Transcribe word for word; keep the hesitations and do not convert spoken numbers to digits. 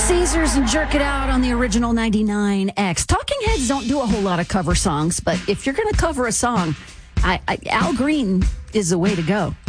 Caesars and Jerk It Out on the original ninety-nine X. Talking Heads don't do a whole lot of cover songs, but if you're going to cover a song, I, I, Al Green is the way to go.